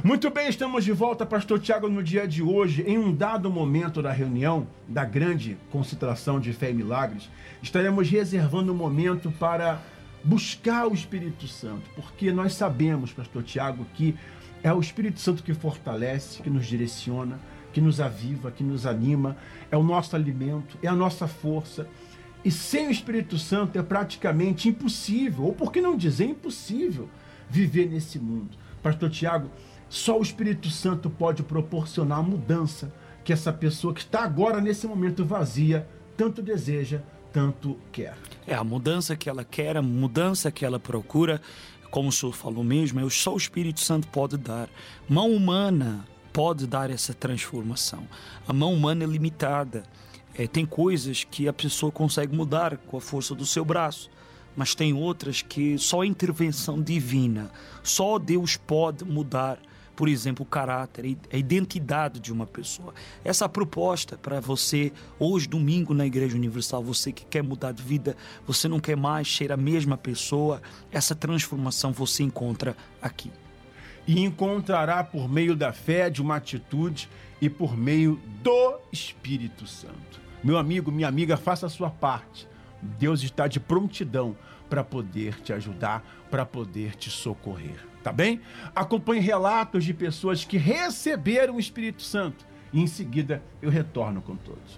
Muito bem, estamos de volta, Pastor Tiago, no dia de hoje. Em um dado momento da reunião da grande concentração de fé e milagres, estaremos reservando um momento para buscar o Espírito Santo, porque nós sabemos, Pastor Tiago, que é o Espírito Santo que fortalece, que nos direciona, que nos aviva, que nos anima, é o nosso alimento, é a nossa força. E sem o Espírito Santo é praticamente impossível, ou por que não dizer impossível, viver nesse mundo. Pastor Tiago, só o Espírito Santo pode proporcionar a mudança que essa pessoa que está agora, nesse momento vazia, tanto deseja, tanto quer. É a mudança que ela quer, a mudança que ela procura, como o senhor falou mesmo, só o Espírito Santo pode dar. Mão humana pode dar essa transformação. A mão humana é limitada. Tem coisas que a pessoa consegue mudar com a força do seu braço, mas tem outras que só a intervenção divina, só Deus pode mudar. Por exemplo, o caráter, a identidade de uma pessoa. Essa proposta para você, hoje, domingo, na Igreja Universal, você que quer mudar de vida, você não quer mais ser a mesma pessoa, essa transformação você encontra aqui. E encontrará por meio da fé, de uma atitude e por meio do Espírito Santo. Meu amigo, minha amiga, faça a sua parte. Deus está de prontidão para poder te ajudar, para poder te socorrer. Tá bem? Acompanhe relatos de pessoas que receberam o Espírito Santo e em seguida eu retorno com todos.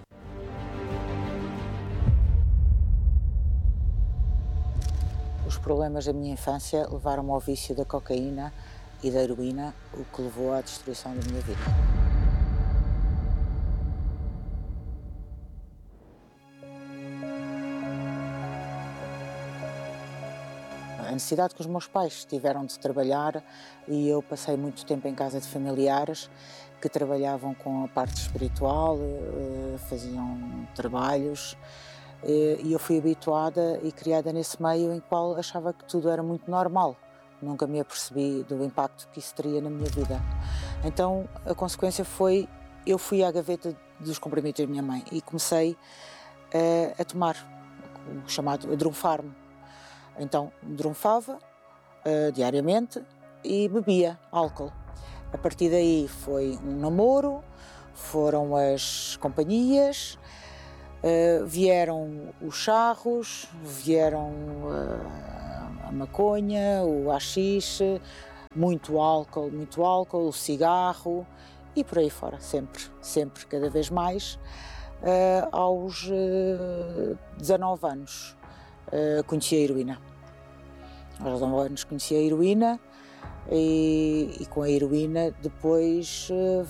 Os problemas da minha infância levaram-me ao vício da cocaína e da heroína, o que levou à destruição da minha vida. A necessidade que os meus pais tiveram de trabalhar e eu passei muito tempo em casa de familiares que trabalhavam com a parte espiritual, faziam trabalhos e eu fui habituada e criada nesse meio em qual achava que tudo era muito normal. Nunca me apercebi do impacto que isso teria na minha vida. Então a consequência foi, eu fui à gaveta dos comprimidos da minha mãe e comecei a tomar o chamado adrunfar-me. Então, drunfava diariamente e bebia álcool. A partir daí foi um namoro, foram as companhias, vieram os charros, vieram a maconha, o haxixe, muito álcool, o cigarro e por aí fora, sempre, cada vez mais. Aos 19 anos. Conheci a heroína. Aos 19 anos conheci a heroína e com a heroína depois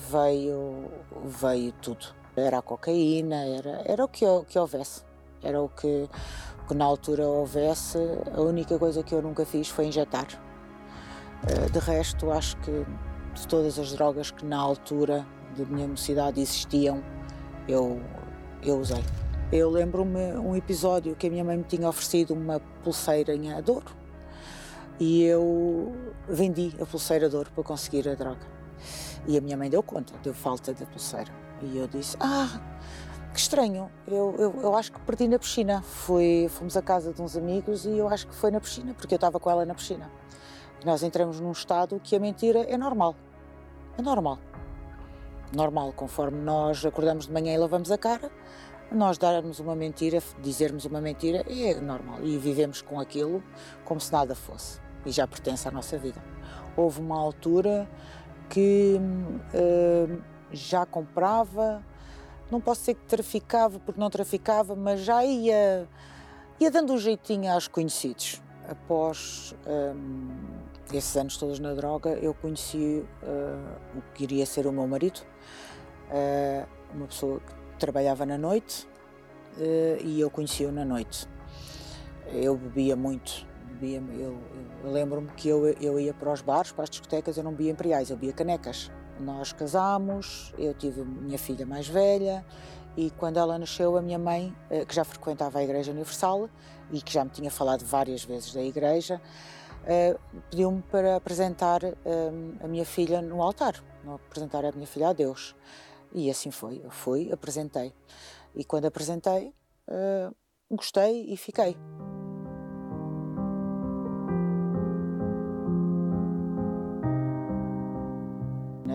veio tudo. Era a cocaína, era o que houvesse. Era o que na altura houvesse. A única coisa que eu nunca fiz foi injetar. De resto, acho que de todas as drogas que na altura da minha mocidade existiam, eu usei. Eu lembro-me um episódio que a minha mãe me tinha oferecido uma pulseira em ouro e eu vendi a pulseira de ouro para conseguir a droga. E a minha mãe deu conta, deu falta da pulseira. E eu disse, que estranho, eu acho que perdi na piscina. Fomos à casa de uns amigos e eu acho que foi na piscina, porque eu estava com ela na piscina. E nós entramos num estado que a mentira é normal. É normal. Normal, conforme nós acordamos de manhã e lavamos a cara, nós darmos uma mentira, dizermos uma mentira, é normal. E vivemos com aquilo como se nada fosse. E já pertence à nossa vida. Houve uma altura que já comprava, não posso dizer que traficava, porque não traficava, mas já ia dando um jeitinho aos conhecidos. Após esses anos todos na droga, eu conheci o que iria ser o meu marido, uma pessoa que trabalhava na noite e eu conheci-o na noite. Eu bebia muito, eu lembro-me que eu ia para os bares, para as discotecas, eu não bebia imperiais, eu bebia canecas. Nós casámos, eu tive a minha filha mais velha e quando ela nasceu a minha mãe, que já frequentava a Igreja Universal e que já me tinha falado várias vezes da igreja, pediu-me para apresentar a minha filha no altar, apresentar a minha filha a Deus. E assim foi, eu fui, apresentei. E quando apresentei, gostei e fiquei.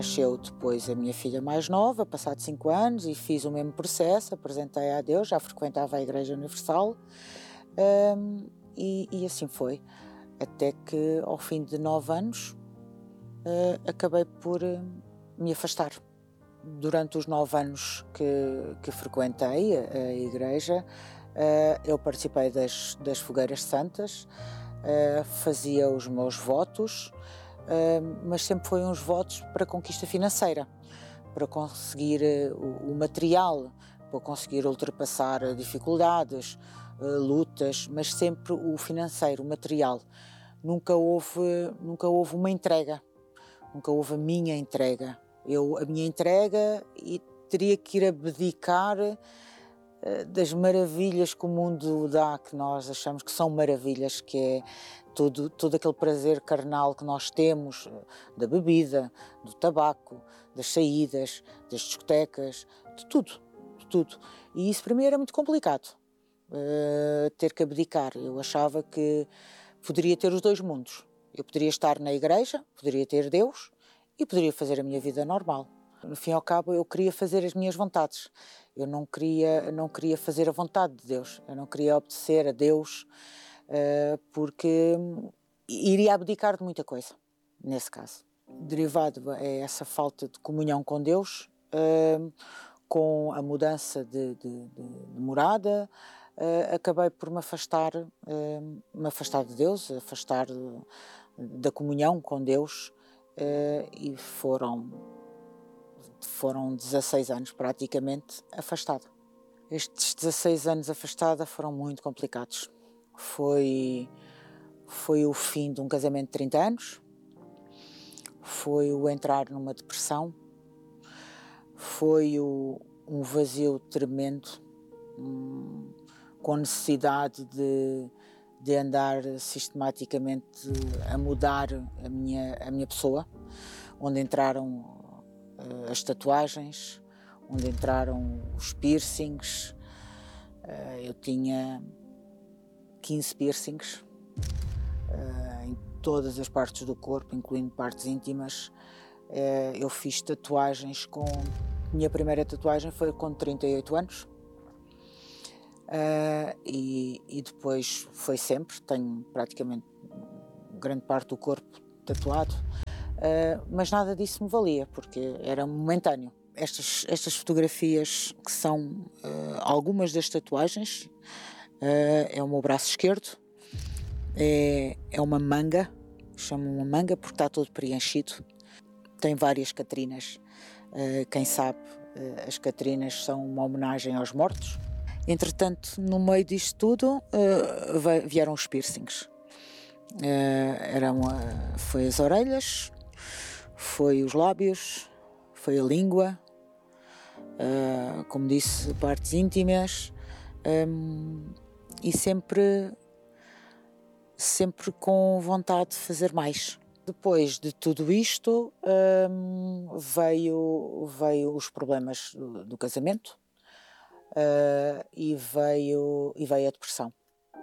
nasceu depois a minha filha mais nova, passado 5 anos, e fiz o mesmo processo, apresentei a Deus, já frequentava a Igreja Universal, e assim foi, até que ao fim de 9 anos acabei por me afastar. Durante os 9 anos que frequentei a Igreja, eu participei das fogueiras santas, fazia os meus votos, mas sempre foi uns votos para conquista financeira, para conseguir o material, para conseguir ultrapassar dificuldades, lutas, mas sempre o financeiro, o material. Nunca houve uma entrega, nunca houve a minha entrega. A minha entrega, e teria que ir abdicar das maravilhas que o mundo dá, que nós achamos que são maravilhas, que é todo aquele prazer carnal que nós temos, da bebida, do tabaco, das saídas, das discotecas, de tudo. E isso para mim era muito complicado, ter que abdicar. Eu achava que poderia ter os 2 mundos. Eu poderia estar na igreja, poderia ter Deus e poderia fazer a minha vida normal. No fim e ao cabo, eu queria fazer as minhas vontades. Eu não queria fazer a vontade de Deus. Eu não queria obedecer a Deus, porque iria abdicar de muita coisa, nesse caso. Derivado é essa falta de comunhão com Deus, com a mudança de morada, acabei por me afastar de Deus, afastar da comunhão com Deus, e foram 16 anos praticamente afastada. Estes 16 anos afastada foram muito complicados. Foi o fim de um casamento de 30 anos, foi o entrar numa depressão, foi um vazio tremendo, com necessidade de andar sistematicamente a mudar a minha pessoa, onde entraram as tatuagens, onde entraram os piercings. Eu tinha 15 piercings em todas as partes do corpo, incluindo partes íntimas. Eu fiz tatuagens minha primeira tatuagem foi com 38 anos. E depois foi sempre, tenho praticamente grande parte do corpo tatuado, mas nada disso me valia, porque era momentâneo. Estas fotografias, que são algumas das tatuagens, é o meu braço esquerdo, é uma manga, chamo uma manga porque está todo preenchido, tem várias Catrinas. Quem sabe, as Catrinas são uma homenagem aos mortos. Entretanto, no meio disto tudo, vieram os piercings. Foi as orelhas, foi os lábios, foi a língua, como disse, partes íntimas, e sempre com vontade de fazer mais. Depois de tudo isto, veio os problemas do casamento, e veio a depressão.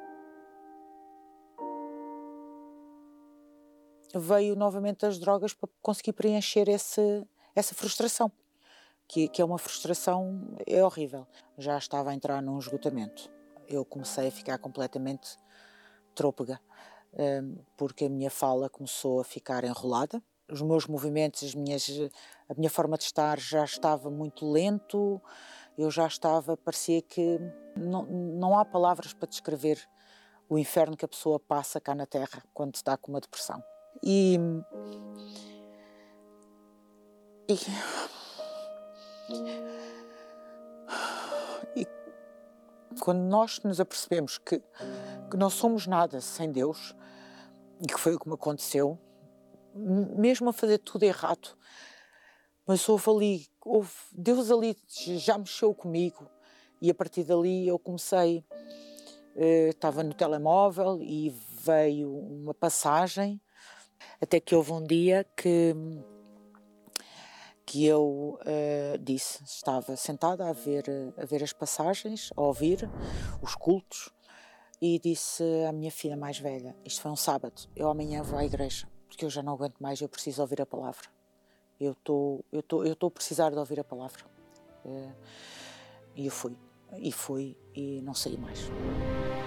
Veio novamente as drogas para conseguir preencher essa frustração, que é uma frustração, é horrível. Já estava a entrar num esgotamento. Eu comecei a ficar completamente trôpega, porque a minha fala começou a ficar enrolada. Os meus movimentos, a minha forma de estar já estava muito lento. Eu já parecia que não há palavras para descrever o inferno que a pessoa passa cá na Terra quando está com uma depressão. E quando nós nos apercebemos que não somos nada sem Deus, e que foi o que me aconteceu, mesmo a fazer tudo errado, mas Deus ali já mexeu comigo, e a partir dali eu comecei, estava no telemóvel e veio uma passagem, até que houve um dia que eu estava sentada a ver as passagens, a ouvir os cultos, e disse à minha filha mais velha, isto foi um sábado, eu amanhã vou à igreja, porque eu já não aguento mais, eu preciso ouvir a palavra. eu estou a precisar de ouvir a palavra. E eu fui, e não saí mais.